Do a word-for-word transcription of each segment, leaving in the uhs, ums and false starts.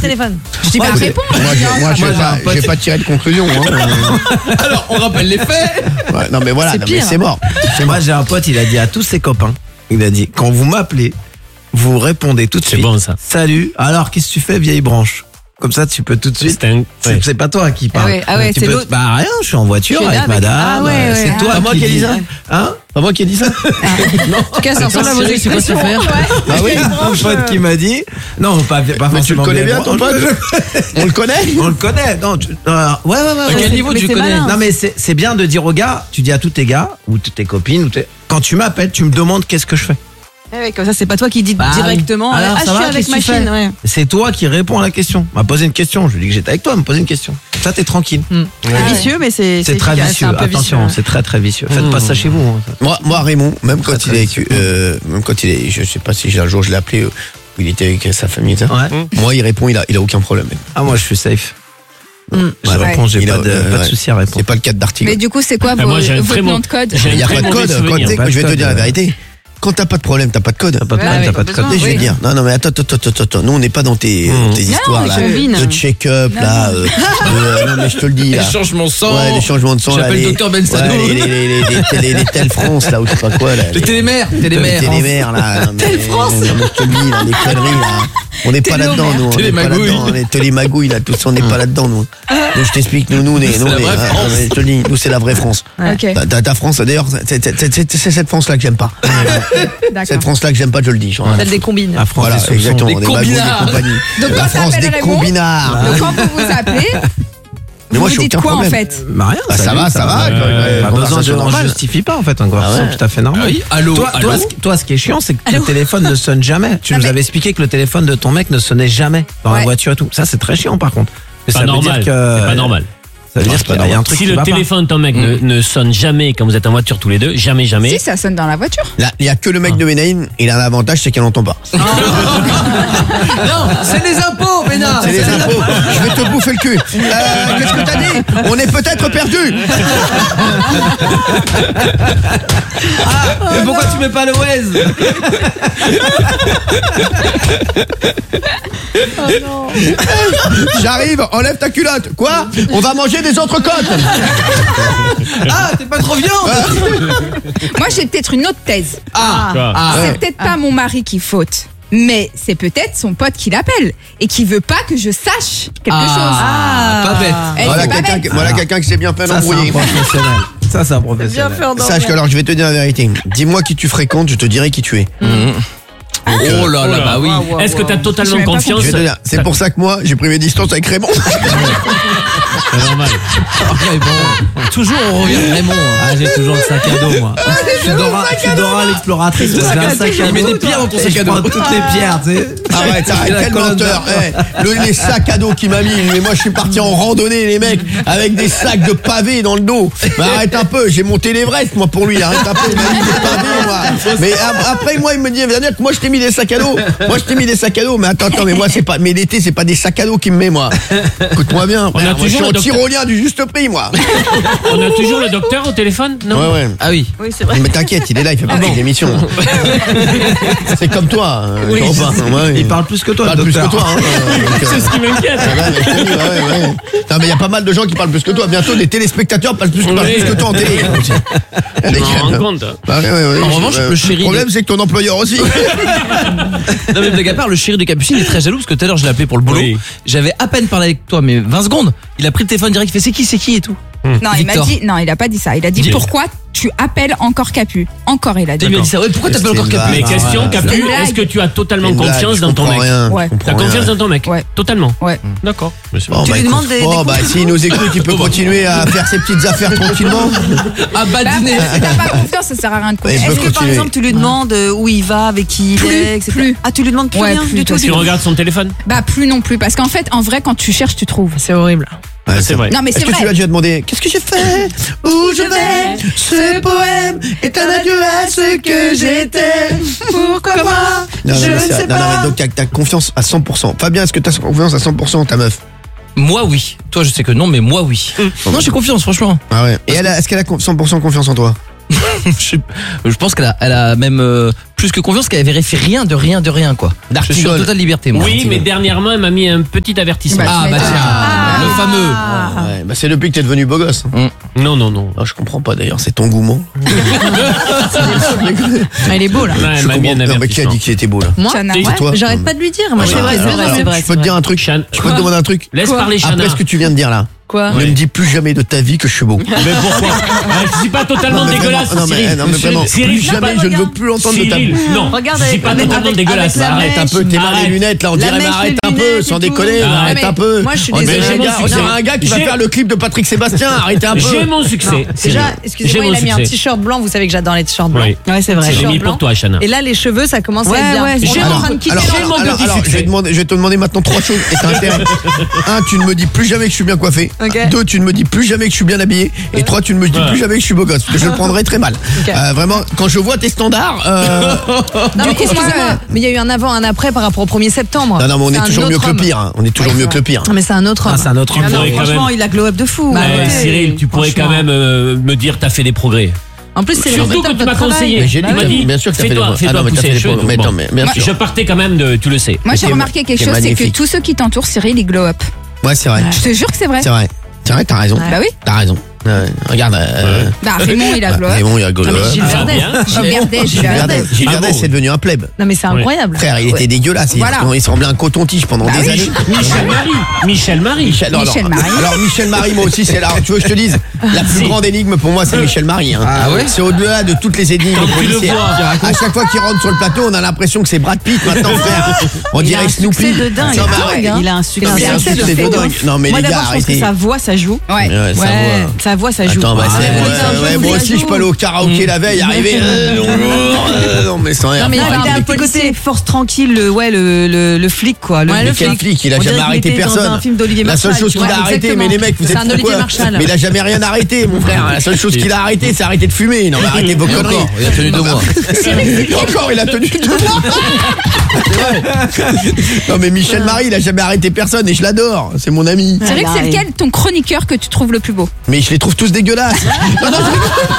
téléphone. Je dis, bah, Ouais, réponds. Moi, je, moi, je Moi, vais j'ai un pas, pote- je vais pas tirer de conclusion. Hein. Alors, on rappelle les faits. Ouais, non mais voilà, C'est non, mais pire. c'est mort. Moi, j'ai un pote, il a dit à tous ses copains, il a dit, quand vous m'appelez, vous répondez tout de C'est suite. bon, ça. Salut, alors qu'est-ce que tu fais, vieille branche? Comme ça, tu peux tout de suite. C'est un- C'est ouais. c'est pas toi qui parle. Ah ouais, ah ouais, Tu c'est peux- l'autre. Bah rien, je suis en voiture Je suis là avec avec- madame. Ah ouais, euh, ouais, c'est ah. toi Pas moi qui ai dit ça. Hein? Pas moi qui ai dit ça. En tout cas, ça ressemble à vos expressions. Bah oui. Un pote qui m'a dit. Non, pas, pas Mais tu forcément le connais bien vieille ton branche. pote? On le connaît? On le connaît. Non, tu- euh, ouais, ouais, ouais. À ouais. quel niveau mais tu c'est connais malin. Non mais c'est c'est bien de dire aux gars, tu dis à tous tes gars ou tes copines ou tes... quand tu m'appelles, tu me demandes qu'est-ce que je fais. Ah ouais, comme ça, c'est pas toi qui dis Bah, directement. alors, ah, ça je va, suis avec qu'est-ce que tu machine. fais Ouais. C'est toi qui réponds à la question. M'a posé une question, je lui dis que j'étais avec toi, elle me pose une question. Ça t'es tranquille. C'est vicieux, mais c'est C'est très efficace, vicieux. un peu Attention, vicieux. c'est très très vicieux. Faites pas ça chez vous. hein. Moi, moi Raymond, même quand Très, il est, très euh, même quand il est, je sais pas si un jour je l'ai appelé, euh, où il était avec sa famille et ça. Ouais. Moi, il répond, il a, il a aucun problème. Ah moi je suis safe. Mm. Je Ouais. réponds, j'ai Il pas a- de, euh, pas de ouais. souci à répondre. C'est pas le cas d'Article. Mais du coup, c'est quoi Ah, vos, moi, j'ai un votre très bon- nom de code? j'ai un Il n'y a très pas de mauvais code. Quand, souvenir. tu sais, Pas de je vais te code, dire la euh. vérité. Quand t'as pas de problème, t'as pas de code. T'as pas de Ouais, problème, ouais, t'as pas de besoin, code. Et je vais oui. te dire, non, non, mais attends, attends, attends, attends, nous on n'est pas dans tes, Mmh. dans tes histoires mais là, je combine. de check-up là, euh, euh, non mais je te le dis là. Les changements de sang. Ouais, les changements de sang là, J'appelle les, docteur Bensano. ouais, les, les, les, les, les, télé- les Tel France là, ou je sais pas quoi là. Les télémères, les télémères. télémères là. non, mais- Tel France. non, mais je te le dis là, les conneries là. On n'est pas là-dedans, nous. On n'est pas Télémagouille. là-dedans. Les télémagouilles là, tout ça, on n'est pas là-dedans, nous. Nous, je t'explique, nous, nous, on est, nous, la on est, vraie hein, France. je te le dis, nous, c'est la vraie France. Ok, Ta, ta- ta France, d'ailleurs, c'est c'est- c'est- c'est- c'est cette France-là que j'aime pas. d'accord. Cette France-là que j'aime pas, je le dis. j'en ai rien à Celle des combines. La France Voilà, est sous le son. exactement, Les des magouilles, des combinards. compagnies. Donc, La quand France t'appelles des Raymond, combinards. Donc quand vous vous appelez, Mais moi, vous j'ai dites aucun quoi problème. en fait? Bah rien, Bah, ça salut, va, ça va, euh, quoi, ouais, Pas besoin de, conversation on normale. justifie pas en fait, une conversation Ah ouais. tout à fait normale. Ah oui, allô, toi, allô toi, ce, toi, ce qui est chiant, c'est que Allô le téléphone ne sonne jamais. Tu Non, nous mais- avais expliqué que le téléphone de ton mec ne sonnait jamais dans la Ouais. voiture et tout. Ça, c'est très chiant par contre. Mais Pas ça veut normal. dire que C'est pas normal. Ça veut Non, dire c'est pas qu'il y a un normal. truc Si qui le va pas. téléphone de ton mec ne, ne sonne jamais quand vous êtes en voiture tous les deux, jamais, jamais. Si, ça sonne dans la voiture. Là, il y a que le mec de Benaïm, il a un avantage, c'est qu'elle n'entend pas. Non, c'est les impôts, Bénard. C'est les impôts. Je vais te bouffer le cul. Euh, Qu'est-ce que t'as dit? On est peut-être perdu. Mais pourquoi tu mets pas le Waze? J'arrive, enlève ta culotte. Quoi? On va manger des autres côtes. Ah, t'es pas trop viande. Moi, j'ai peut-être une autre thèse. Ah, Quoi ah, C'est ouais. peut-être pas mon mari qui faute, mais c'est peut-être son pote qui l'appelle et qui veut pas que je sache quelque chose. Ah, pas bête. Eh, Voilà c'est pas quelqu'un bête. qui- voilà quelqu'un qui s'est bien fait Ça, c'est un embrouiller. professionnel. Ça, c'est un professionnel. Sache que alors, je vais te dire la vérité. Dis-moi qui tu fréquentes, je te dirai qui tu es. Oh là là, bah oui. Est-ce que tu as Je totalement sais même pas confiance? Je vais te dire, c'est pour ça que moi, j'ai pris mes distances avec Raymond. C'est normal. Raymond. Toujours on revient à Raymond. Ah, j'ai toujours le sac à dos, moi. Je suis Dora, je suis Dora l'exploratrice. J'ai un sac à dos. Il met des pierres dans ton Et sac je à dos. prends toutes les pierres, tu sais. Arrête, arrête, Et la quel colonne menteur. vertébrale. Eh, le- les sacs à dos qu'il m'a mis. Mais moi, je suis parti en randonnée, les mecs, avec des sacs de pavés dans le dos. Mais arrête un peu, j'ai monté l'Everest, moi, pour lui. Arrête un peu, il m'a mis des pavés, moi. Mais a- après, moi, il me dit, il va dire que moi, je t'ai mis des sacs à dos. Moi, je t'ai mis des sacs à dos. Mais attends, attends, mais moi, c'est pas, mais l'été, c'est pas des sacs à dos qu'il me met, moi. Écoute-moi bien. On a frère, moi, je toujours suis le en docteur- tyrolien du juste prix, moi. On a toujours le docteur au téléphone? Non. Ouais, ouais. Ah oui. Oui, c'est vrai. Mais t'inquiète, il est là, il fait partie de l'émission. C'est comme toi, hein, Oui, Jean-Paul. c'est- Ouais, il parle plus que toi, parle le plus que docteur. toi. Hein, donc, euh, C'est ce qui m'inquiète. ouais, mais je te dis, ouais, ouais. Non, mais il y a pas mal de gens qui parlent plus que toi. Bientôt, les téléspectateurs parlent plus, parlent Oui. plus que toi en télé. Je m'en rends compte. Bah, ouais, ouais, ouais. En revanche, Euh, le chéri problème, de- c'est que ton employeur aussi. Non mais blague à part, le chéri de Capucine est très jaloux parce que tout à l'heure je l'ai appelé pour le boulot. Oui. J'avais à peine parlé avec toi, mais vingt secondes. Il a pris le téléphone direct, il fait c'est qui, c'est qui et tout. Non, il m'a Victor. dit, non, il a pas dit ça. Il a dit Dis- pourquoi tu appelles encore Capu. Encore, il a dit. Il m'a dit ça. Ouais, pourquoi t'appelles C'était encore une Capu Mais blague. question, ouais, Capu, c'est une blague. est-ce que tu as totalement Une blague, confiance je dans ton comprends mec? rien, je Ouais. comprends T'as confiance rien. dans ton mec? Ouais. Totalement. Ouais. D'accord. Bon, Tu bah, lui écoute, demandes des- bon, des bah, conseils. s'il nous écoute, il peut continuer à faire ses petites affaires tranquillement. à Bah, badiner. après, si t'as pas confiance, ça sert à rien de Ouais, confiance. il peut Est-ce que par continuer. exemple tu lui demandes euh, où il va, avec qui il Plus, est, et cetera. plus. Ah, tu lui demandes plus Ouais, rien plus, du tout. parce Tu du tout. regardes son téléphone? Bah, plus non plus. Parce qu'en fait, en vrai, quand tu cherches, tu trouves. C'est horrible. Ouais, C'est vrai. Non, mais Est-ce c'est que tu lui as vrai. déjà demandé qu'est-ce que j'ai fait? Où je vais? Ce poème est un adieu à ce que j'étais. Pourquoi moi? Non, non, Je mais ne c'est- sais non, non, pas. mais donc t'as t'as confiance à cent pour cent. Fabien, est-ce que t'as confiance à cent pour cent en ta meuf? Moi oui. Toi je sais que non, mais moi oui. Non, j'ai confiance franchement. Ah ouais. Et elle, a- est-ce qu'elle a con- cent pour cent confiance en toi? je, sais- je pense qu'elle a, elle a même euh, plus que confiance qu'elle vérifie rien de rien de rien quoi. Je suis en D'Artigol. totale liberté moi. Oui, mais dernièrement, elle m'a mis un petit avertissement. Bah, Ah bah tiens, Ah. le fameux. Ouais, bah c'est depuis que t'es devenu beau gosse. Non, non, non. Ah, je comprends pas d'ailleurs, c'est ton gourmand. Ah, il est beau là. Ouais, elle Je m'a mis un comprends- non, mais qui a avertissement. dit qu'il était beau là? Moi, Chana. C'est Ouais. toi. j'arrête pas de lui dire. Moi, Ah, c'est bah, vrai, c'est alors, vrai, alors, c'est vrai. Je peux te dire un truc. Chan- Je peux te demander un truc. Laisse Quoi parler Chana. Après ce que tu viens de dire là, Quoi ne me dis plus jamais de ta vie que je suis beau. Mais pourquoi euh, Je suis pas totalement Non, mais dégueulasse, vraiment, non, mais- Cyril. non, mais vraiment, Cyril, plus je suis jamais pas- je ne veux plus entendre de ta Cyril, non. Regarde je suis avec- pas avec- totalement avec- dégueulasse. avec la Arrête Arrête un peu, t'es mal les Arrête. lunettes là, on La dirait, mais mèche, arrête les un peu, lunettes sans et déconner, tout. arrête Non, un peu. moi, je suis On dirait désolée. un gars- on J'ai- dirait un gars qui va j'ai- faire le clip de Patrick Sébastien, arrêtez un peu. J'ai mon succès. Cyril. Déjà, excusez-moi, J'ai il mon a mis un succès. t-shirt blanc. Vous savez que j'adore les t-shirts blancs. Oui. Ouais, c'est vrai. Je l'ai T-shirt mis blanc. pour toi, Chana. Et là, les cheveux, ça commence à Ouais, être bien. ouais, On j'ai est mon en train de quitter alors, les j'ai alors, mon alors, petit alors, je, vais succès. demander- je vais te demander maintenant trois choses et t'as intérêt. Un, tu ne me dis plus jamais que je suis bien coiffé. Ok. Deux, tu ne me dis plus jamais que je suis bien habillé. Et trois, tu ne me dis Ouais. plus jamais que je suis beau gosse. Parce que je le prendrais très mal. Ok. Euh, vraiment, quand je vois tes standards. euh, Non, mais coup, excusez-moi, moi, mais il y a eu un avant, un après par rapport au premier septembre. Non, non, mais on C'est est un toujours mieux autre que le homme. pire. hein. On est toujours Ouais, mieux c'est que le pire. Non, mais c'est un autre homme. Ah, c'est un autre Tu homme. pourrais quand Franchement, même. il a glow up de fou. Bah, Eh, ouais. Cyril, tu pourrais quand Franchement. même euh, me dire t'as fait des progrès. En plus, c'est le Surtout résultat que de tu m'as votre travail. conseillé. Mais j'ai dit Tu m'as que- dit, bien sûr que t'as fait des fais-toi, progrès. fais-toi Ah non, mais t'as pousser fait les des cheveux. progrès. Mais Bon. attends, mais bien sûr. Je partais quand même de, tu le sais. Moi, j'ai T'es- remarqué quelque t'es chose, c'est que magnifique. tous ceux qui t'entourent, Cyril, ils glow up. Ouais, c'est vrai. Je te jure que c'est vrai. C'est vrai. C'est vrai, t'as raison. Bah oui. T'as raison. Ouais, regarde. euh, Bah, Raymond, il a glow up. Raymond, il a glow Non, mais up. Gilles Ah, Verdez. bien. Gilles Verdez, Gilles Gilles Verdez. Verdez, Gilles Ah Verdez, bon. c'est devenu un plèbe. Non, mais c'est incroyable. Frère, il était dégueulasse. Il, Voilà. il semblait un coton-tige pendant Bah des oui. années. Michel Marie. Michel Marie. Michel, non, Michel non. Marie. Alors Michel Marie, moi aussi, c'est là. Tu veux que je te dise, la plus Si. grande énigme pour moi, c'est Michel Marie. Hein. Ah ouais C'est au-delà de toutes les énigmes Quand tu le policières. vois. À chaque fois qu'il rentre sur le plateau, on a l'impression que c'est Brad Pitt maintenant, frère. On Il a dirait un Snoopy. succès de dingue. Non, mais arrête. dingue, hein. Il a un succès. Non, mais c'est un succès de succès de fou, dingue. Non, mais Moi, les gars, d'abord, je pense que arrêtez. sa voix, ça joue. Ouais. Ouais, ça Ouais, va. sa voix, ça joue. Attends, bah, c'est, Ah, ouais, ouais, ouais, ça moi joue, aussi, ça je joue. peux aller au karaoké la veille, arriver. euh, bonjour, euh, Non, mais sans rien. Non, mais il faire. a un petit côté force tranquille, le, ouais, le, le, le flic, quoi. Le, Mais le quel flic, il a On dirait jamais qu'il arrêté était dans personne. un film d'Olivier La seule Marchal, chose tu qu'il vois, a arrêté, exactement. mais les mecs, vous C'est êtes un fous, Olivier quoi. Marchal. Mais il a jamais rien arrêté, mon frère. La seule chose qu'il a arrêté, c'est arrêter de fumer. Non, mais arrêtez vos conneries. encore, il a tenu deux mois. Et encore, il a tenu deux mois. C'est vrai. Non, mais Michel Marie, il a jamais arrêté personne et je l'adore. C'est mon ami. C'est vrai que c'est Marie. lequel ton chroniqueur que tu trouves le plus beau? Mais je les trouve tous dégueulasses. Non, non,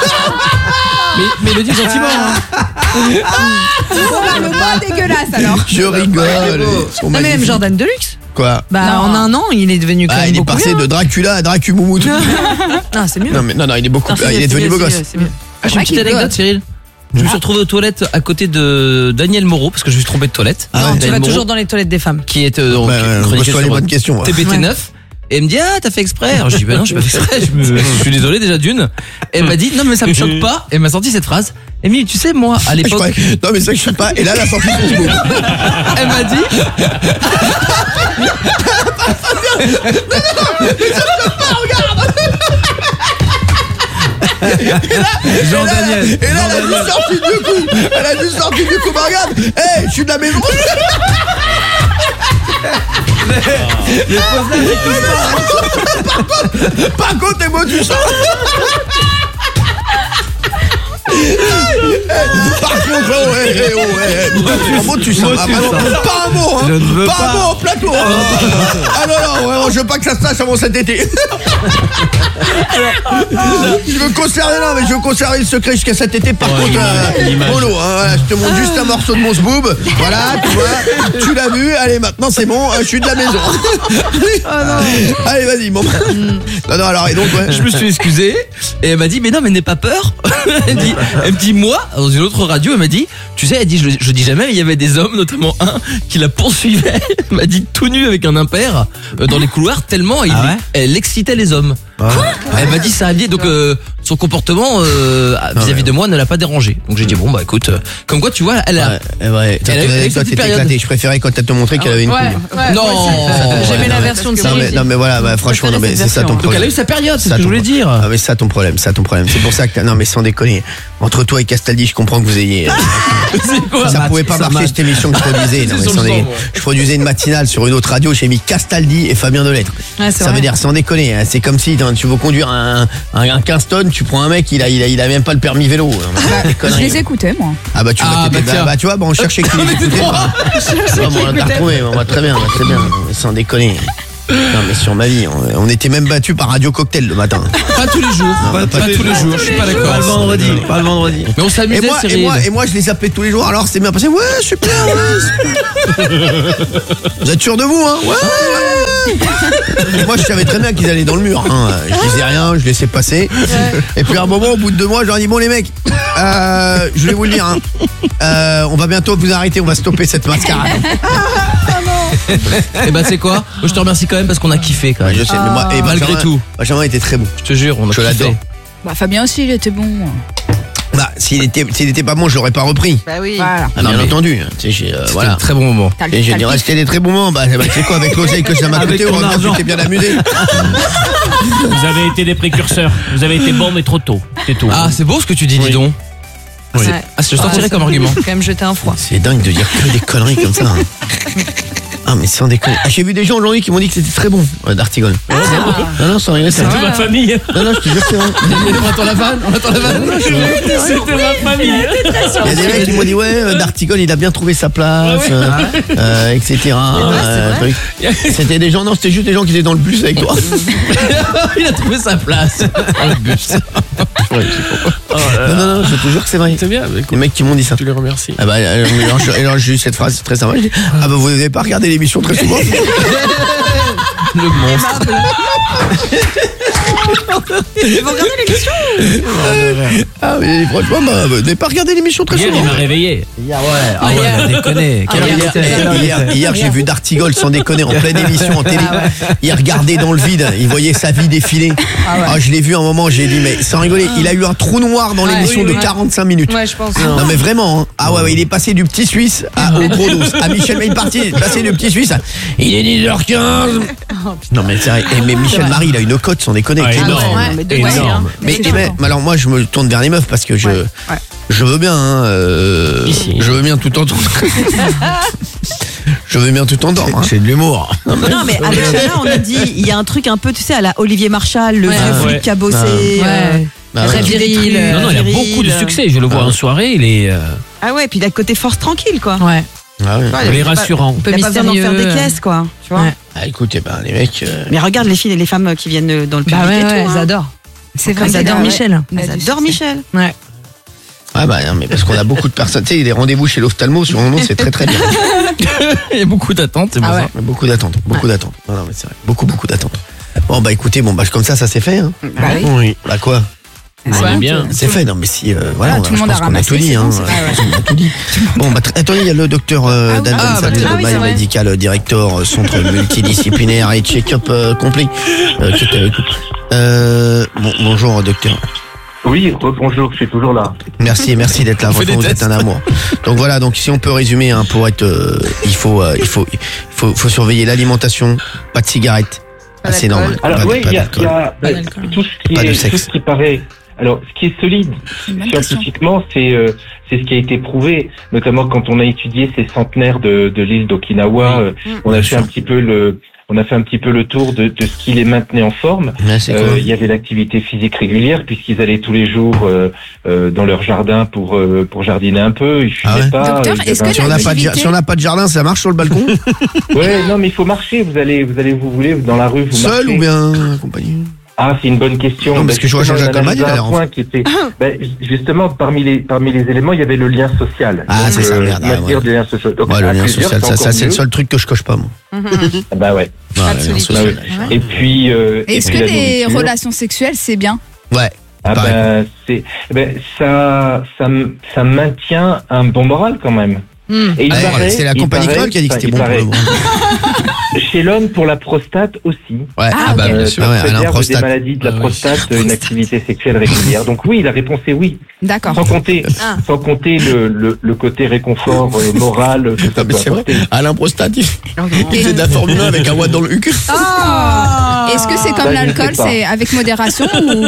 Mais, mais le dit gentiment. hein. On le moins dégueulasse alors. je rigole. Ils sont Non, mais même magnifiques. Jordan Deluxe. Quoi? Bah, Non. en un an, il est devenu quand Ah, même il est beaucoup passé mieux. de Dracula à Dracumoumout. Ah, c'est mieux. Non, mais non, non, il est beaucoup. Non, c'est Il mieux, est c'est devenu mieux, beau c'est gosse. mieux, c'est mieux. Ah, j'ai une Ouais, petite qu'il anecdote, doit. Cyril. Je me suis retrouvé aux toilettes à côté de Daniel Moreau parce que je me suis trompé de toilette. Ah ouais, Non, tu Daniel vas Moreau, toujours dans les toilettes des femmes. qui est euh, donc, Bah, ouais, chroniqueur pose-toi les sur bonnes questions. T B T neuf. Et elle me dit, ah, t'as fait exprès. Alors je dis, bah non, j'ai pas fait exprès. Je, me- je suis désolé déjà d'une. Et elle m'a dit, non, mais ça me choque pas. Et elle m'a sorti cette phrase. Émilie, tu sais, moi, à Je l'époque, croyais- Non, mais ça, je sais pas. Et là, elle a sorti son scoop. elle m'a dit, Jean-Daniel. Et là, elle a juste sorti du coup. Elle a juste sorti du coup. Bah, regarde. Hé, je suis de la maison. Par contre, les mots, tu sens. Par contre, oh, hé, hé, oh, hé, hé. Un mot, tu sens. Ah, vraiment, pas un mot, hein. Je ne veux Pas un pas. mot au plateau. hein. Ah non, non, vraiment, je veux pas que ça se sache avant cet été. Je veux conserver, non, mais je veux conserver le secret jusqu'à cet été. Par Ouais, contre, l'image, euh, l'image. Polo, hein, voilà, je te montre juste un morceau de mon sboob. Voilà, tu vois, tu l'as vu. Allez, maintenant c'est bon, euh, je suis de la maison. Allez, vas-y, bon. Non, non, alors, et donc, ouais. je me suis excusé. Et elle m'a dit, mais non, mais n'aie pas peur. Elle me dit, elle me dit, moi, dans une autre radio, elle m'a dit, tu sais, elle dit, je, je dis jamais, mais il y avait des hommes, notamment un, qui la poursuivait. Elle m'a dit, tout nu avec un impair, euh, dans les couloirs, tellement il, Ah ouais elle excitait les hommes. Elle m'a dit ça, dit, donc euh, son comportement euh, vis-à-vis de moi ne l'a pas dérangé. Donc j'ai dit, bon, bah écoute, euh, comme quoi, tu vois, elle a. Ouais, ouais, ouais. Elle a- elle a eu Toi, cette t'étais période. éclaté. Je préférais quand elle te montrait qu'elle avait une Ouais, couille. ouais, Non. moi aussi. J'aimais Ouais, la non, version de Non, mais, Cyril. non, mais voilà, bah, franchement, non, mais c'est ça ton Donc elle a problème. eu sa période, c'est Ça, ce que je ton voulais pro- dire. Ah mais ça ton problème, ça ton problème. C'est pour ça que t'as- non mais sans déconner. Entre toi et Castaldi, je comprends que vous ayez. euh, C'est quoi ça pouvait pas ça marcher match. cette émission que je produisais. Non, C'est mais sur sans le déconner. sang, moi. Je produisais une matinale sur une autre radio. J'ai mis Castaldi et Fabien Delettre. Ouais, c'est Ça vrai. veut dire sans déconner. hein, C'est comme si hein, tu veux conduire un, un, un quinze tonnes, tu prends un mec, il a, il a, il a même pas le permis vélo. Non, mais c'est des Je conneries. les écoutais, moi. Ah bah tu Ah, bah, bah, bah, tiens. bah, tu vois, bah, on cherchait qui les écoutait. bah. Ah, bon, on l'a retrouvé, on va très bien, bah, très bien. Sans déconner. Non mais sur ma vie, on, on était même battus par Radio Cocktail le matin. Pas tous les jours. Pas, pas tous les jours. Je suis pas d'accord. Pas le vendredi, pas le vendredi. Mais on Et s'amusait, moi, et, Cyril. moi, et moi je les appelais tous les jours, alors c'est bien passé. Ouais, super, ouais, super. Vous êtes sûr de vous, hein? Ouais, ouais. Moi je savais très bien qu'ils allaient dans le mur, hein. Je disais rien, je laissais passer. Et puis à un moment, au bout de deux mois, je leur ai dit, bon les mecs, euh, je vais vous le dire, hein, euh, on va bientôt vous arrêter, on va stopper cette mascarade. Et bah, c'est quoi? Moi, je te remercie quand même parce qu'on a kiffé quand Ouais, même. je sais, mais moi, et Malgré Benjamin- tout. Benjamin était très bon. Je te jure, on a Je kiffé. l'adore. Bah, Fabien aussi, il était bon. Bah, s'il était, s'il était pas bon, je l'aurais pas repris. Bah oui. Voilà. Ah, Non, bien mais- entendu. Tu sais, j'ai, euh, C'était voilà. un très bon moment. T'as le- Et j'ai t'as dit, le ouais, c'était des très bons moments. Bah, bah, c'est quoi, avec l'oseille que ça m'a Avec coûté, ton heureusement que argent. tu t'es bien amusé. Vous avez été des précurseurs. Vous avez été bon mais trop tôt. C'est tout. Ah, c'est beau ce que tu dis, dis Oui. donc. Ouais. Ah, je le sentirais Ah, comme ça argument. peut quand même jeter un froid. C'est dingue de dire que des conneries comme ça. hein. Ah, mais sans déconner. Ah, j'ai vu des gens aujourd'hui qui m'ont dit que c'était très bon, euh, d'Artigol. Non, non, sans rigoler, c'est C'était vrai. ma famille. Non, non, je te jure que c'est vrai. On attend la vanne, on attend la vanne. C'était ma famille. Il y a des mecs qui m'ont dit, ouais, euh, d'Artigol, il a bien trouvé sa place, euh, euh, et cetera. euh, truc. C'était des gens, non, c'était juste des gens qui étaient dans le bus avec toi. Il a trouvé sa place. Dans le bus. Non, non, non, je te jure que c'est vrai. C'est bien. Les mecs qui m'ont dit ça. Tu les remercies. Ah bah, euh, alors, je- alors, j'ai eu cette phrase très sympa. J'ai dit, ah bah, vous n'avez pas regardé l'émission très souvent. Le monstre. Vous regardez l'émission? Ah, mais franchement, bah, vous n'avez pas regardé l'émission très Hier, souvent. il m'a réveillé. Hier, ouais. Ah ouais, il a déconné. Quelle hier, heure il était Quelle heure il Hier, était hier, j'ai vu D'Artigol sans déconner en pleine émission en télé. Il regardait dans le vide, il voyait sa vie défiler. Ah, je l'ai vu un moment, j'ai dit, mais sans rigoler, il a eu un trou noir dans Ouais, l'émission oui, de oui. quarante-cinq minutes. Ouais, je pense. Non mais vraiment, hein. Ah ouais, ouais, il est passé du petit Suisse à, au gros dos. À Michel, mais il est parti, il est passé du petit Suisse à, il est dix heures quinze. Non mais c'est vrai, et, mais Michel Marie, il a une cote sans déconner. Ah, qui est énorme. énorme. Ouais, mais de Énorme. quoi, hein. Mais, c'est mais- choquant. mais alors moi je me tourne vers les meufs parce que je Ouais. je veux bien hein, euh, Ici. je veux bien tout entendre. Je veux bien tout entendre. hein. C'est de l'humour. Non, mais avec Chana, on a dit, il y a un truc un peu, tu sais, à la Olivier Marchal, le Ouais. vieux Ah, flic ouais. qui a bossé. Ouais. euh, Bah ouais. très viril. euh, Non, non, il a viril, beaucoup de euh. succès. Je le vois Ah. en soirée. Il est, euh, Ah ouais, puis il a le côté force tranquille, quoi. Ouais. Ah, ouais. il est rassurant. Un peu Il a pas besoin d'en faire des mystérieux. caisses, quoi. Tu vois. Ouais. Ah, écoute, eh ben, les mecs. euh, Mais regarde les filles et les femmes qui viennent euh, dans le public Bah ouais, et ouais, tout. elles hein. adorent. C'est Elles c'est adorent vrai. Michel. Il a Elles du adorent succès. Michel. Ouais. Ah bah non, mais parce qu'on a beaucoup de personnes. Tu sais, les rendez-vous chez l'ophtalmo sur le moment, c'est très très bien. Il y a beaucoup d'attentes, c'est pour Ah ouais. ça. Beaucoup d'attentes, beaucoup d'attentes. Non, non, mais c'est vrai, beaucoup beaucoup d'attentes. Bon bah écoutez, bon bah comme ça, ça s'est fait. Hein. Bah oui. Oui. Bah quoi? On Ouais. est bien. C'est fait, non mais si, euh, voilà, Ah, on- tout le je monde pense a qu'on a ramassé, tout dit. c'est Hein, bon, c'est- Je pense qu'on a tout dit. Bon bah tr- attendez, il y a le docteur euh, Ah oui. Dan Ah, Benson, bah, le ah oui, c'est vrai. médical directeur, euh, centre multidisciplinaire et check-up euh, complet, euh, qui est avec nous. Euh, bon, bonjour docteur. Oui, bonjour, je suis toujours là. Merci, merci d'être là. On fait Franchement, des vous êtes tests. un amour. Donc voilà, donc si on peut résumer, hein, pour être, euh, il faut, euh, il faut, il faut, faut surveiller l'alimentation, pas de cigarettes. Ah, c'est d'alcool. normal. Alors Pas de- oui, pas il y a, d'alcool. il y a Pas euh, d'alcool. tout ce qui Pas de est, sexe. tout ce qui paraît. Alors, ce qui est solide C'est une bonne question. scientifiquement, c'est euh, c'est ce qui a été prouvé, notamment quand on a étudié ces centenaires de, de l'île d'Okinawa. euh, on a fait un petit peu le, on a fait un petit peu le tour de, de ce qui les maintenait en forme. Ouais, c'est Euh, quoi il y avait l'activité physique régulière puisqu'ils allaient tous les jours euh, euh, dans leur jardin pour euh, pour jardiner un peu. Ils fumaient Ah ouais pas. Docteur, ils est-ce avaient que Si on n'a pas, de ja- l'activité- si on n'a pas de jardin, ça marche sur le balcon un- Ouais, non, mais il faut marcher. Vous allez, vous allez, vous voulez dans la rue, vous Seul marchez. ou bien accompagné? Ah, c'est une bonne question. Non, parce Ben, que je vois justement, Jean-Jacques on analyse Amadi, un alors, point qui était, ben, justement, parmi les, parmi les éléments, il y avait le lien social. Ah, Donc, c'est ça, euh, merde, ah, maintenir ouais. des liens sociaux. Donc, Ouais, le à lien plusieurs, social, ça, ça encore c'est le mieux. seul truc que je coche pas, moi. Ah, bah ouais. Ouais, Pas de le lien solitude. social. Ouais. Et puis, euh, et Est-ce puis que la les nourriture. relations sexuelles, c'est bien? Ouais. Ah pareil. ben, c'est, ben, ça, ça, m- ça maintient un bon moral quand même. Hmm. Et il Ouais, paraît- c'est la il compagnie paraît- Kroll qui a dit que enfin, c'était il bon pour le paraît- moment. Chez l'homme, pour la prostate aussi. Ouais. Ah, bah, ok. bien Euh, sûr. ça Ah ouais, préserve Alain Prostate. des maladies de la Ah oui. prostate, une activité sexuelle régulière. Donc oui, la réponse est oui. D'accord. Sans compter, Ah. sans compter le, le, le côté réconfort euh, moral que ça Ah, mais peut c'est vrai. apporter. Alain Prostate, il il fait de la Formule un avec un watt dans le huc. Ah. Est-ce que c'est comme Bah, je sais l'alcool, pas. c'est avec modération ou...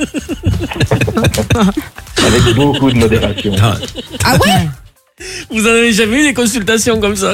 Avec beaucoup de modération. Ah ouais? Vous en avez jamais eu des consultations comme ça?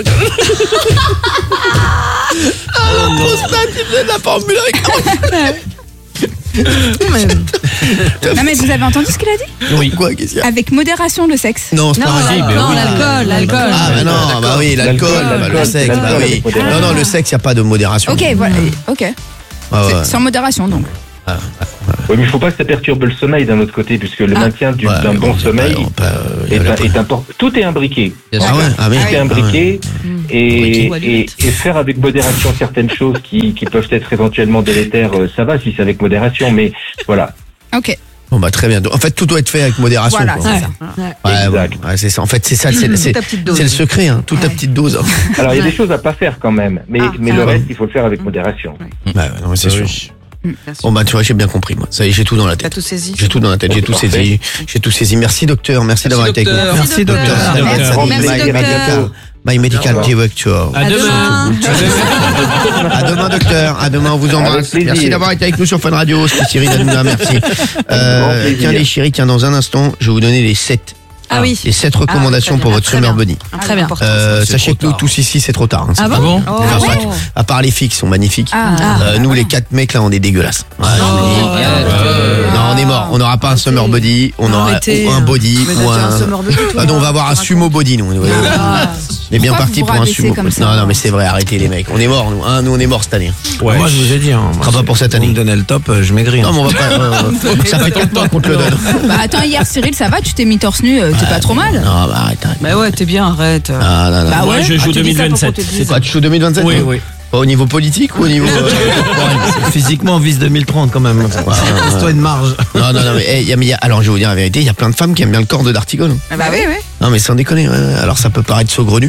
Prostate, il fait de la Formule un avec un Mais- Non mais vous avez entendu ce qu'il a dit? Oui. Quoi, qu'est-ce qu'il y a? Avec modération le sexe. Non, c'est Non, pas vrai. la- non, l'alcool, l'alcool. Ah bah non, bah oui, l'alcool, L'alcool, bah, le sexe, bah l'alcool oui. avec modération. Non, non, le sexe, il n'y a pas de modération. Ok, voilà. Ok. Ouais, C'est- ouais. Sans modération donc. Oui, mais il faut pas que ça perturbe le sommeil d'un autre côté, puisque le Ah. maintien du- Ouais, d'un mais bon on sait sommeil pas, on peut, euh, est, il y a un- la- est important. Tout est imbriqué. Bien sûr. Ah ouais, ah mais. Tout est imbriqué et, Imbriqué ou et, allumette. et faire avec modération certaines choses qui, qui peuvent être éventuellement délétères, euh, ça va si c'est avec modération, mais voilà. Ok. Bon bah très bien. En fait, tout doit être fait avec modération. Voilà, quoi. c'est Ouais. ça. Ouais, Exact. ouais, ouais, c'est ça. En fait, c'est ça, c'est c'est- Toute à petite dose. c'est le secret, hein, toute à Ouais. petite dose. Alors il y a des choses à pas faire quand même, mais, Ah, mais ça le va. reste, il faut le faire avec modération. Ouais, ouais, non, mais c'est sûr. Bon bah tu vois, j'ai bien compris moi. Ça y est, j'ai tout dans la T'as tête. tout saisi. J'ai tout dans la tête, j'ai tout Parfait. saisi. J'ai tout saisi. Merci docteur, merci d'avoir été avec nous. docteur. Merci, docteur. Merci, Merci, docteur. merci, My docteur. medical- My medical Au revoir. director. À demain. À demain docteur, à demain on vous embrasse. Avec plaisir. Merci d'avoir été avec nous sur Fun Radio, c'était Cyril Hanouna, merci. Euh, Grand plaisir. tiens les chéris, tiens dans un instant, je vais vous donner les sept Ah oui. les sept recommandations Ah, très pour bien. votre Très summer bien. body. Très bien. Euh, c'est sachez trop que nous tard. tous ici c'est trop tard. hein, c'est Ah pas- bon? Oh. Enfin, Ah ouais. soit- à part les filles qui sont magnifiques. Ah. Euh, nous les quatre mecs là on est dégueulasses. Ouais, Oh, on est- ouais. Euh, non on est mort, on n'aura pas un summer body, on aura Arrêtez. ou un body Mais ou t'as déjà un. un summer body, toi. Ah non, on va avoir un sumo body nous. Ah. On est bien Pourquoi parti vous pour vous un rabaissez sumo. comme ça Non non mais c'est vrai, arrêtez les mecs. On est mort nous, hein, nous on est mort cette année. Ouais. Moi, je vous ai dit, hein, moi, Sera pas pour cette année. Vous me donnez le top, euh, je maigris. Non hein. mais on va pas. euh, ça fait quatre mois qu'on te le donne. Bah attends, hier Cyril, ça va? Tu t'es mis torse nu, euh, t'es pas trop mal? Non bah arrête. arrête. Bah ouais, t'es bien, arrête. Ah non non. Bah Moi, ouais. je Ah, joue tu dis ça pour qu'on deux mille vingt-sept. te dise. C'est Quoi, tu joues deux mille vingt-sept? Oui, toi oui. Pas au niveau politique ou au niveau. euh, Physiquement, on vise deux mille trente quand même. Laisse-toi une marge. Non non non mais hey, y a- mais y a- alors je vais vous dire la vérité, il y a plein de femmes qui aiment bien le corps de D'Artigol. hein. Ah bah oui, oui. Non mais sans déconner, ouais, ouais. Alors ça peut paraître saugrenu.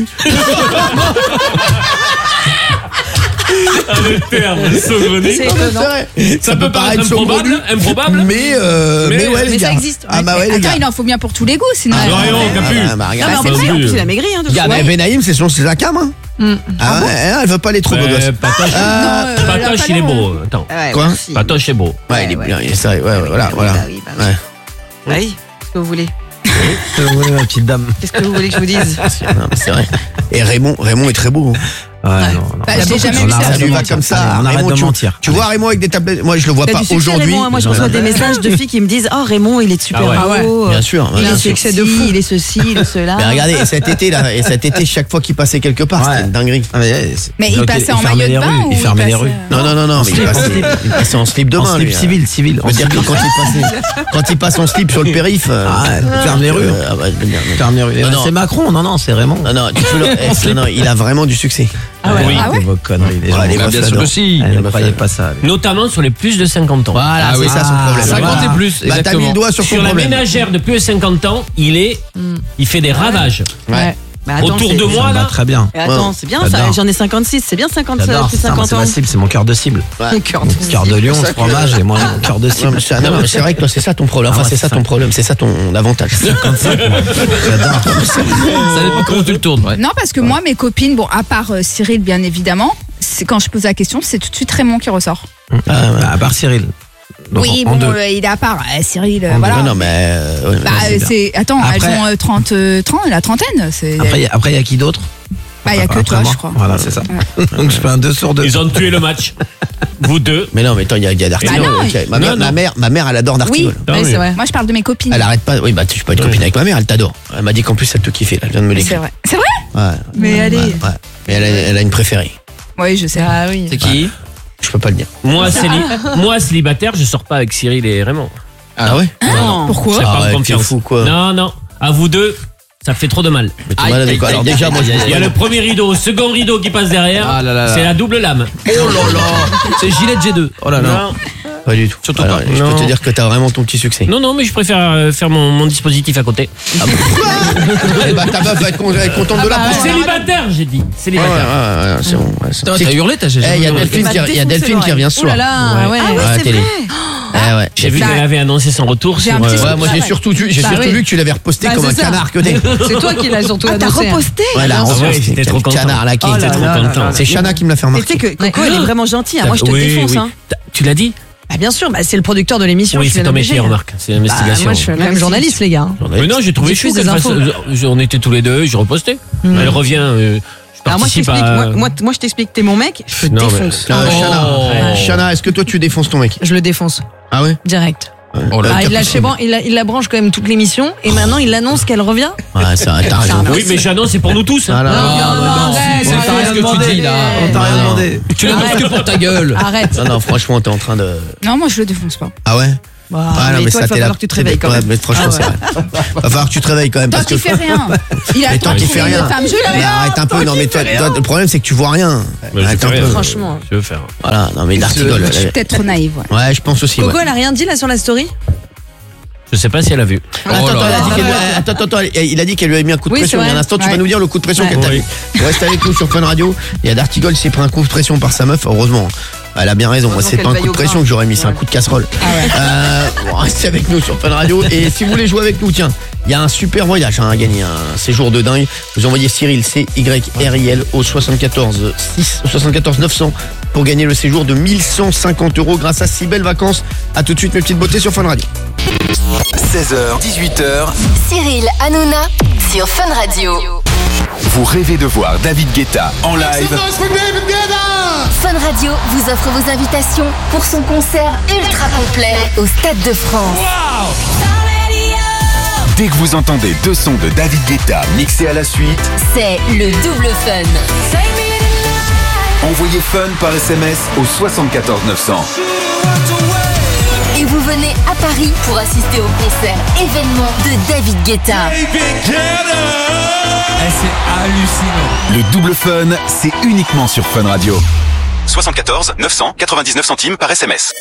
C'est étonnant. Ça, peut paraître saugrenu, improbable, improbable. mais euh, mais, Mais- ouais les mais ça gars. existe, Ah ouais. bah ouais les Attends, gars. il en faut bien pour tous les goûts, sinon. Ah, euh, Voyons, ouais, Capu. bah, bah, Non, regarde. mais en c'est vrai, en obligé. plus, il a maigri, hein, de Regarde, fou. mais Benaïm, c'est son c'est la cam. Hein. Ah, ouais, hein, elle veut pas les trop beaux gosses. Euh, Patoche, Ah, Non, euh, Patoche, là, il est pas beau. Attends. Ouais, Quoi merci. Patoche est beau. Ouais, il est ouais. bien, il est ça, ouais, ouais, voilà, Bah oui, voilà. bah oui, bah oui. Ouais. Bah oui, qu'est-ce que vous voulez? Oui, ma petite dame. Qu'est-ce que vous voulez que je vous dise? Non, mais c'est vrai. Et Raymond, Raymond est très beau. hein. Ouais, Ouais. non, non. Bah, Il y a je l'ai beaucoup jamais de vu choses. Ça ça. lui va comme ça. Allez, on arrête Raymond, de tu- mentir. Tu vois Raymond avec des tablettes. Moi, je le vois T'as pas du succès, aujourd'hui. Raymond, hein. Moi, je reçois des messages de filles qui me disent: Oh, Raymond, il est super Ah ouais. beau. Bien sûr. Il bien est sûr. succès de fou. Il est ceci, il est cela. Mais regardez, et cet été là, et cet été, chaque fois qu'il passait quelque part, Ouais. c'était une dinguerie. Ah, mais, eh, c'est- Mais il ok, passait en fermait maillot de les bain rues, ou Il fermait les passait, rues. euh, Non, non, non, non, mais il slip, en passait, slip. il passait en slip de En bain. slip lui, hein. civil, civil. Je veux dire que quand il passe, quand il passe en slip sur le périph. euh, Ah, ouais, ferme les rues. euh, ah bah, je veux dire, mais- Ferme les rues. Non, non. C'est Macron, non, non, c'est Raymond. Non, non, tu peux le- eh, non, non, il a vraiment du succès. Ah ouais. Oui. Ah ouais C'est vos conneries, les gens. Ouais, les Bah, meufs bien sûr l'adorent. que si. Ouais, Eh, les Ne meufs croyez l'adorent. pas ça. Notamment sur les plus de cinquante ans. Voilà, Ah c'est oui. ça son Ah, problème. cinquante et plus, Bah, t'as mis exactement. le doigt sur Sur son la problème. ménagère de plus de cinquante ans, il est, il fait des ravages. Ouais. Bah, attends, Autour c'est- de moi, Ça me va là. très bien. Et attends, c'est bien ça. J'adore. J'en ai cinquante-six. C'est bien cinquante, J'adore. plus de Ça, moi, cinquante C'est ans. ma cible, c'est mon cœur de cible. Mon cœur de Mon cœur de lion, ce fromage, et moi, mon cœur de Non, cible. mais c'est non, mais c'est vrai que toi, c'est ça ton problème. Enfin, Ah, ouais, c'est ça c'est ton ça. problème, c'est ça ton avantage. J'adore. Ça dépend comment tu le tournes. Ouais. Non, parce que moi, mes copines, bon, à part euh, Cyril, bien évidemment, c'est quand je pose la question, c'est tout de suite Raymond qui ressort. Ah, ouais. Bah, à part Cyril. Donc, oui, en bon, deux. euh, il est à part. Euh, Cyril, euh, Non, voilà. non, mais. euh, ouais, Bah, ouais, euh, c'est c'est. Attends, Après- elles ont euh, trente, euh, trente, la trentaine. C'est... Après, il y a- après, il y a qui d'autre? Bah, il y a que Après toi, moi. je crois. Voilà, c'est ça. Donc, je fais un deux sur deux. Ils ont tué le match. Vous deux. Mais non, mais attends, il y a, il y a d'Artigol. Bah non, ok. ma, mère, non, ma non. mère, ma mère, elle adore Oui, d'Artigol. Non, Oui, mais- c'est vrai. moi, je parle de mes copines. Elle arrête pas. Oui, bah, tu peux pas être copine avec ma mère, elle t'adore. Elle m'a dit qu'en plus, elle te kiffait, là. Elle vient de me C'est l'écrire. vrai. C'est vrai. Ouais. Mais allez. Ouais, ouais. Mais elle a, elle a une préférée. Oui, je sais. Ah oui. C'est qui? Je peux pas le dire. Moi, céli- Moi, célibataire, je sors pas avec Cyril et Raymond. Ah ouais? Non. Je Pourquoi serais pas en Arrête, t'es confiance. fou, quoi. Non, non. À vous deux, ça fait trop de mal. Mais t'es Aïe, malade avec quoi? aïe, Alors aïe, déjà, aïe, moi, aïe, je aïe, Il y a le premier rideau, second rideau qui passe derrière. Ah là là là. C'est la double lame. Oh là là. C'est Gillette G deux. Oh là là. Non. Pas du tout. Surtout Alors, pas. je peux Non. te dire que t'as vraiment ton petit succès. Non, non, mais je préfère euh, faire mon, mon dispositif à côté. Eh bah, ta meuf va être con- va être contente de la prendre. Célibataire, j'ai dit. Ouais, ouais, Célibataire. ouais, ouais, c'est bon. ouais, c'est- Putain, c'est- t'as hurlé, t'as Eh, il y a Delphine m'a qui, il y a défoncé Delphine qui revient ce Oh là soir. là, ouais. Ah oui, à la c'est télé. vrai. Eh ouais. J'ai vu Bah, qu'elle avait annoncé son retour j'ai sur. un petit euh, Ouais, moi j'ai Ouais. surtout, vu- j'ai Bah surtout oui. vu que tu l'avais reposté Bah, comme un c'est ça. canard que t'es. C'est toi qui l'as surtout Ah, t'as annoncé. hein. reposté. Ouais, là, Ah en ouais, vrai, j'étais quel trop content. canard là qui Oh là était J'étais trop trop là là content. là. C'est Chana qui me l'a fait Mais tu sais remarquer. que Coco, elle est vraiment gentille. hein. Moi, je te Oui, défonce. oui. Hein. T'as- Tu l'as dit? Bah, bien sûr, bah, c'est le producteur de l'émission. Oui, je suis c'est ton obligée. métier, remarque. C'est Bah, l'investigation. moi, je suis quand même journaliste, les gars. Mais non, j'ai trouvé Diffuse chaud des qu'elle fasse. infos. euh, On était tous les deux, je repostais. Mm. Elle revient. euh, Je Alors moi, je participe t'explique. à. Moi, moi, moi, je t'explique. T'es mon mec, je te Non, mais- défonce. Euh, Oh. Chana, Oh. Chana, est-ce que toi tu défonces ton mec? Je le défonce Ah ouais? direct. Oh là. Ah, il, la chébran- il, la, il la branche quand même toute l'émission et maintenant il annonce qu'elle revient. Ouais, ça, t'as raison. Oui, mais j'annonce, c'est pour nous tous. hein. Ah, là, là. Non, non, non, arrête, c'est arrête, pas rien que tu dis là. On t'a rien demandé. Tu l'annonces que pour ta gueule. Arrête. Non, non, franchement, t'es en train de. Non, moi je le défonce pas. Ah ouais? Bah, Ah non, mais, mais toi, ça, il va t'es là. falloir que tu te réveilles quand Ouais, même. mais franchement, Ah c'est ouais. vrai. Va falloir que tu te réveilles quand même. Tant Parce que. qu'il fait rien. Il Mais a tant tant qu'il fait rien. Femme, je Mais la arrête un peu, non, mais toi, toi, le problème, c'est que tu vois rien. Mais je Arrête fais un rien. peu. Franchement. Je veux faire. Voilà, non, mais d'artigole. Je suis peut-être trop naïve, ouais. Ouais, je pense aussi. Coco, Ouais. elle a rien dit là sur la story. Je sais pas si elle a vu. Attends, Oh attends, là elle a dit là. qu'elle lui a- attends, attends, attends, il a dit qu'elle lui avait mis un coup de Oui, pression. c'est Il y a un vrai. instant, tu Ouais. vas nous dire le coup de pression Ouais. qu'elle t'a Oui. mis. Reste avec nous sur Fun Radio. Et à d'Artigol, il s'est pris un coup de pression par sa meuf. Heureusement. Elle a bien raison. Moi, Heureusement c'est qu'elle pas un veille coup de au pression grain. que j'aurais mis, c'est un coup de casserole. Euh, bon, restez avec nous sur Fun Radio. Et si vous voulez jouer avec nous, tiens, il y a un super voyage hein, à gagner, un séjour de dingue. Vous envoyez Cyril, C Y R I L au soixante-quatorze six, au soixante-quatorze neuf cents pour gagner le séjour de mille cent cinquante euros grâce à six belles vacances. À tout de suite, mes petites beautés sur Fun Radio. seize heures, dix-huit heures, Cyril Hanouna sur Fun Radio. vous rêvez de voir David Guetta en live. Fun Radio vous offre vos invitations pour son concert ultra complet au Stade de France. Dès que vous entendez deux sons de David Guetta mixés à la suite, C'est le double fun. envoyez Fun par S M S au soixante-quatorze neuf cents. Et vous venez à Paris pour assister au concert événement de David Guetta. C'est hallucinant. Le double Fun, c'est uniquement sur Fun Radio. soixante-quatorze neuf cent quatre-vingt-dix-neuf centimes par S M S.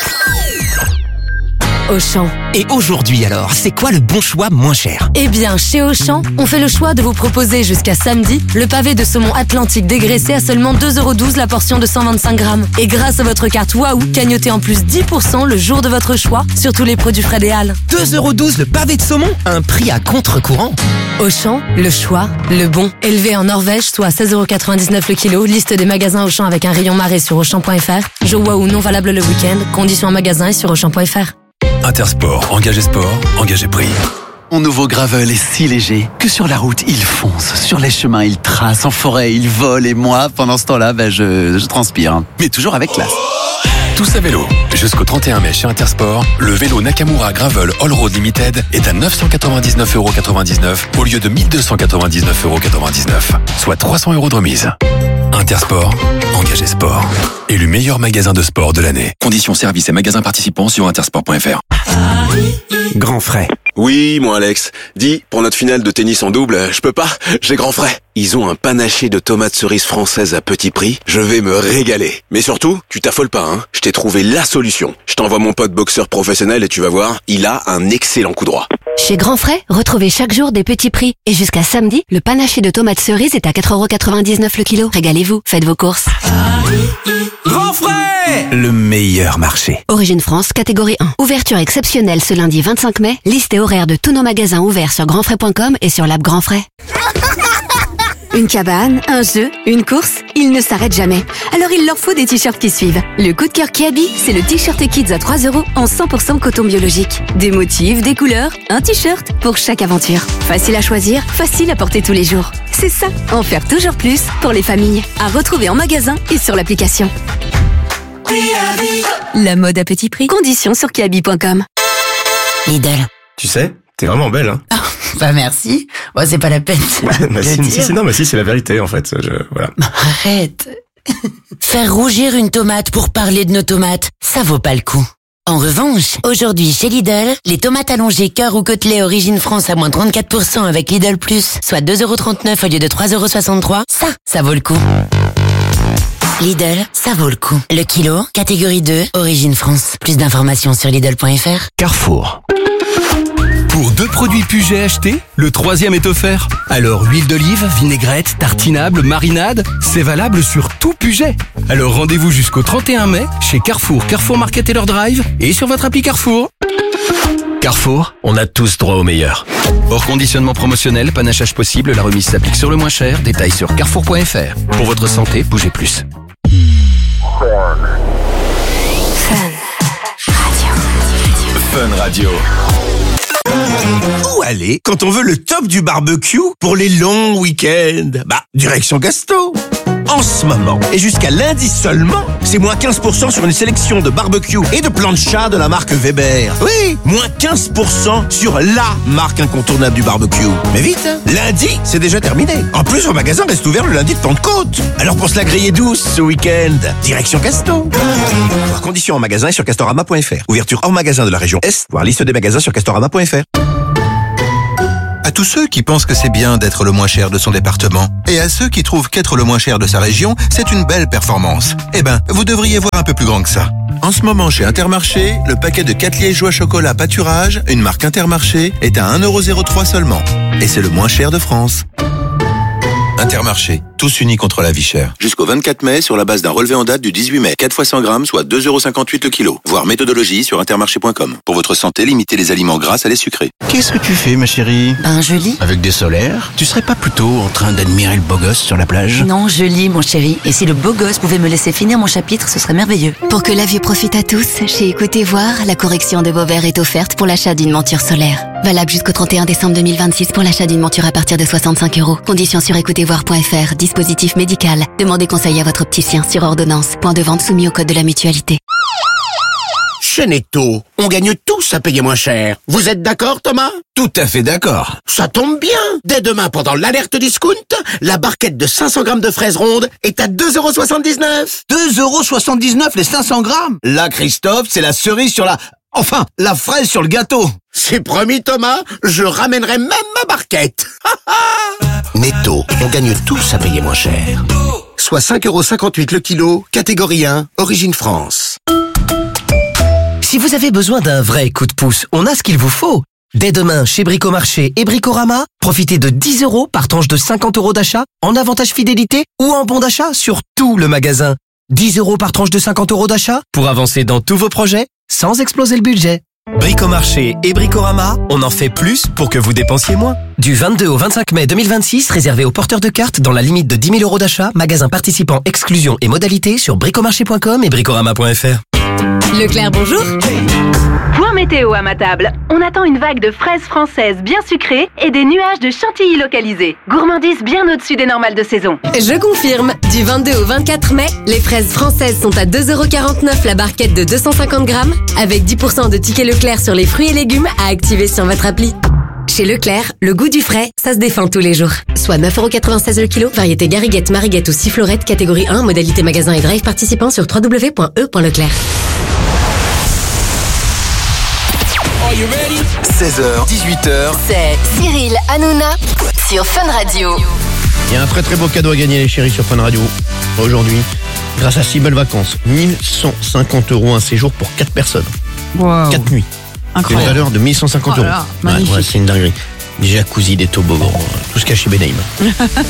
Auchan. Et aujourd'hui alors, c'est quoi le bon choix moins cher? Eh bien, chez Auchan, on fait le choix de vous proposer jusqu'à samedi le pavé de saumon atlantique dégraissé à seulement deux euros douze la portion de cent vingt-cinq grammes. Et grâce à votre carte Waouh, cagnotez en plus dix pour cent le jour de votre choix sur tous les produits Fred et Hall. deux euros douze le pavé de saumon? Un prix à contre-courant. Auchan, le choix, le bon. Élevé en Norvège, soit seize euros quatre-vingt-dix-neuf le kilo. Liste des magasins Auchan avec un rayon marée sur Auchan point F R. Jour Waouh non valable le week-end. Conditions en magasin et sur Auchan point F R. Intersport, engagé sport, engagé prix. Mon nouveau gravel est si léger que sur la route, il fonce. Sur les chemins, il trace. En forêt, il vole. Et moi, pendant ce temps-là, ben, je, je transpire. Mais toujours avec classe. Tous à vélo. Jusqu'au trente et un mai chez Intersport, le vélo Nakamura Gravel All Road Limited est à neuf cent quatre-vingt-dix-neuf euros quatre-vingt-dix-neuf au lieu de mille deux cent quatre-vingt-dix-neuf euros quatre-vingt-dix-neuf, soit trois cents euros de remise. Intersport, engagé sport. Élu meilleur magasin de sport de l'année. Conditions services et magasins participants sur intersport point F R. Grand frais. Oui, moi Alex. Dis, pour notre finale de tennis en double, je peux pas, j'ai grand frais. Ils ont un panaché de tomates cerises françaises à petit prix. Je vais me régaler. Mais surtout, tu t'affoles pas, hein. Je t'ai trouvé la solution. Je t'envoie mon pote boxeur professionnel et tu vas voir, il a un excellent coup droit. Chez Grand Frais, retrouvez chaque jour des petits prix. Et jusqu'à samedi, le panaché de tomates cerises est à quatre euros quatre-vingt-dix-neuf le kilo. Régalez-vous, faites vos courses. Grand frais! Le meilleur marché. Origine France, catégorie un. Ouverture exceptionnelle ce lundi vingt-cinq mai. Liste et horaire de tous nos magasins ouverts sur grand frais point com et sur l'app Grand Frais. Une cabane, un jeu, une course, ils ne s'arrêtent jamais. Alors il leur faut des t-shirts qui suivent. Le coup de cœur Kiabi, c'est le t-shirt Kids à trois euros en cent pour cent coton biologique. Des motifs, des couleurs, un t-shirt pour chaque aventure. Facile à choisir, facile à porter tous les jours. C'est ça, en faire toujours plus pour les familles. À retrouver en magasin et sur l'application. La mode à petit prix. Conditions sur kiabi point com. Lidl. Tu sais, t'es vraiment belle, hein. Bah merci. Moi c'est pas la peine. Bah, si, si, si, non, mais si, c'est la vérité, en fait. Je, voilà. Arrête. Faire rougir une tomate pour parler de nos tomates, ça vaut pas le coup. En revanche, aujourd'hui chez Lidl, les tomates allongées cœur ou côtelets origine France à moins trente-quatre pour cent avec Lidl Plus, soit deux euros trente-neuf au lieu de trois euros soixante-trois, ça, ça vaut le coup. Lidl, ça vaut le coup. Le kilo, catégorie deux, origine France. Plus d'informations sur Lidl point F R. Carrefour. Pour deux produits Puget achetés, le troisième est offert. Alors huile d'olive, vinaigrette, tartinable, marinade, c'est valable sur tout Puget. Alors rendez-vous jusqu'au trente et un mai chez Carrefour, Carrefour Market Taylor Drive et sur votre appli Carrefour. Carrefour, on a tous droit au meilleur. Hors conditionnement promotionnel, panachage possible, la remise s'applique sur le moins cher. Détails sur carrefour point F R. Pour votre santé, bougez plus. Fun Radio. Où aller quand on veut le top du barbecue pour les longs week-ends? Bah, direction Gasto. En ce moment, et jusqu'à lundi seulement, c'est moins quinze pour cent sur une sélection de barbecue et de plancha de la marque Weber. Oui, moins quinze pour cent sur la marque incontournable du barbecue. Mais vite, hein, lundi, c'est déjà terminé. En plus, vos magasins restent ouverts le lundi de Pentecôte. Alors pour se la griller douce ce week-end, direction Casto. Voir conditions en magasin et sur castorama point f r. Ouverture hors magasin de la région Est, voir liste des magasins sur castorama point f r. À tous ceux qui pensent que c'est bien d'être le moins cher de son département, et à ceux qui trouvent qu'être le moins cher de sa région, c'est une belle performance, eh ben, vous devriez voir un peu plus grand que ça. En ce moment, chez Intermarché, le paquet de quatre liégeois chocolat pâturage, une marque Intermarché, est à un euro zéro trois seulement. Et c'est le moins cher de France. Intermarché, tous unis contre la vie chère. Jusqu'au vingt-quatre mai, sur la base d'un relevé en date du dix-huit mai. quatre fois cent grammes, soit deux euros cinquante-huit le kilo. Voir méthodologie sur intermarché point com. Pour votre santé, limitez les aliments gras à les sucrés. Qu'est-ce que tu fais, ma chérie? Ben, je lis. Avec des solaires? Tu serais pas plutôt en train d'admirer le beau gosse sur la plage? Non, je lis, mon chéri. Et si le beau gosse pouvait me laisser finir mon chapitre, ce serait merveilleux. Pour que la vue profite à tous, chez Écoutez Voir, la correction de vos verres est offerte pour l'achat d'une monture solaire. Valable jusqu'au trente et un décembre deux mille vingt-six pour l'achat d'une monture à partir de soixante-cinq euros. Conditions sur écoutez voir point f r. Dispositif médical. Demandez conseil à votre opticien sur ordonnance. Point de vente soumis au code de la mutualité. Chez Netto, on gagne tous à payer moins cher. Vous êtes d'accord, Thomas? Tout à fait d'accord. Ça tombe bien. Dès demain, pendant l'alerte discount, la barquette de cinq cents grammes de fraises rondes est à deux euros soixante-dix-neuf. deux euros soixante-dix-neuf les cinq cents grammes. Là, Christophe, c'est la cerise sur la... Enfin, la fraise sur le gâteau. C'est promis, Thomas, je ramènerai même ma barquette. Netto, on gagne tous à payer moins cher. Soit cinq euros cinquante-huit le kilo, catégorie un, origine France. Si vous avez besoin d'un vrai coup de pouce, on a ce qu'il vous faut. Dès demain, chez Bricomarché et Bricorama, profitez de dix euros par tranche de cinquante euros d'achat en avantage fidélité ou en bon d'achat sur tout le magasin. dix euros par tranche de cinquante euros d'achat pour avancer dans tous vos projets sans exploser le budget. Bricomarché et Bricorama, on en fait plus pour que vous dépensiez moins. Du vingt-deux au vingt-cinq mai deux mille vingt-six, réservé aux porteurs de cartes dans la limite de dix mille euros d'achat, magasin participant, exclusion et modalités sur bricomarché point com et bricorama point f r. Leclerc, bonjour. Point météo à ma table. On attend une vague de fraises françaises bien sucrées et des nuages de chantilly localisés. Gourmandise bien au-dessus des normales de saison. Je confirme. Du vingt-deux au vingt-quatre mai, les fraises françaises sont à deux euros quarante-neuf la barquette de deux cent cinquante grammes, avec dix pour cent de tickets Leclerc sur les fruits et légumes à activer sur votre appli. Chez Leclerc, le goût du frais, ça se défend tous les jours. Soit neuf euros quatre-vingt-seize le kilo, variété Gariguette, Mariguette ou Sifflorette, catégorie un, modalité magasin et drive participant sur w w w point e point leclerc. seize heures, dix-huit heures. C'est Cyril Hanouna sur Fun Radio. Il y a un très très beau cadeau à gagner les chéris sur Fun Radio aujourd'hui. Grâce à six belles vacances, mille cent cinquante euros un séjour pour quatre personnes. Wow. quatre nuits. Incroyable. Une valeur de mille cent cinquante Oh euros. là, Ouais, magnifique. ouais, c'est une dinguerie. Des jacuzzi, des toboggans, tout ce qu'il y a chez Benaïm.